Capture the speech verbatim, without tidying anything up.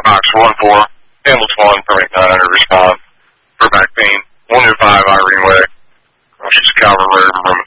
Cox one four, ambulance one, permit nine hundred respond for back pain, one two five Irene Way. She's a Calvert Road,